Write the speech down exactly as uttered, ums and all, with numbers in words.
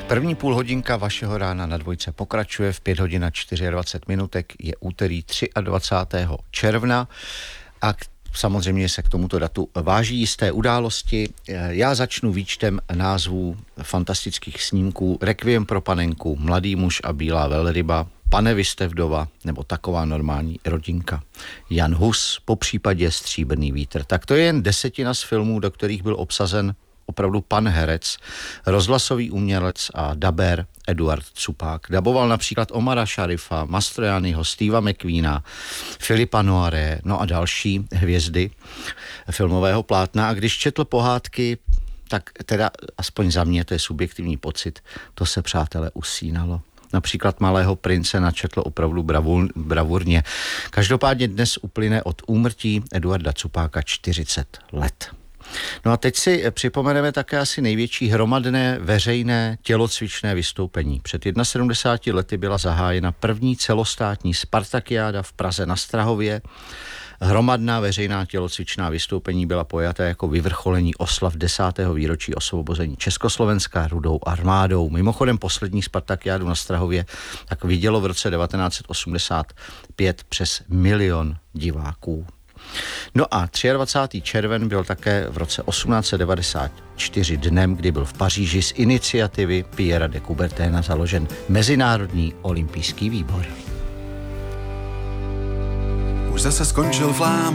První půlhodinka vašeho rána na dvojce pokračuje v pět hodin a dvacet čtyři minutek. Je úterý dvacátého třetího června a k, samozřejmě se k tomuto datu váží jisté události. Já začnu výčtem názvů fantastických snímků: Requiem pro panenku, Mladý muž a bílá velryba, Pane, vy jste vdova, nebo Taková normální rodinka, Jan Hus, popřípadě Stříbrný vítr. Tak to je jen desetina z filmů, do kterých byl obsazen opravdu pan herec, rozhlasový umělec a dabér Eduard Cupák. Daboval například Omara Šarifa, Mastrojányho, Steva McQueena, Filipa Noiré, no a další hvězdy filmového plátna. A když četl pohádky, tak teda aspoň za mě, to je subjektivní pocit, to se, přátelé, usínalo. Například Malého prince načetl opravdu bravur, bravurně. Každopádně dnes uplyne od úmrtí Eduarda Cupáka čtyřicet let. No a teď si připomeneme také asi největší hromadné veřejné tělocvičné vystoupení. Před sedmdesáti jednou lety byla zahájena první celostátní Spartakiáda v Praze na Strahově. Hromadná veřejná tělocvičná vystoupení byla pojata jako vyvrcholení oslav desátého výročí osvobození Československa Rudou armádou. Mimochodem poslední Spartakiádu na Strahově tak vidělo v roce devatenáct set osmdesát pět přes milion diváků. No a dvacátého třetího červen byl také v roce osmnáct set devadesát čtyři dnem, kdy byl v Paříži z iniciativy Pierra de Coubertina založen Mezinárodní olympijský výbor. Už zase skončil flám,